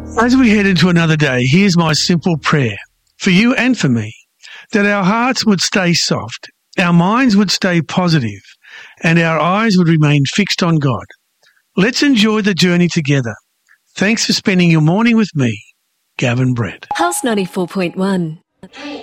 As we head into another day, here's my simple prayer for you and for me, that our hearts would stay soft, our minds would stay positive, and our eyes would remain fixed on God. Let's enjoy the journey together. Thanks for spending your morning with me, Gavin Brett. Pulse 94.1.